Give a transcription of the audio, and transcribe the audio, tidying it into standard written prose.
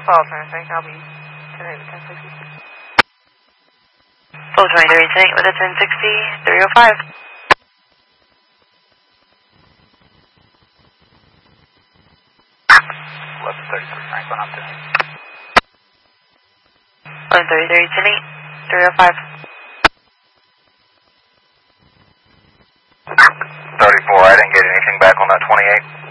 Fall traffic, I'll be connected to 1060. Full 23 with a 1060, 305. 1133, Franklin, up to 1133, 305. 34, I didn't get anything back on that 28.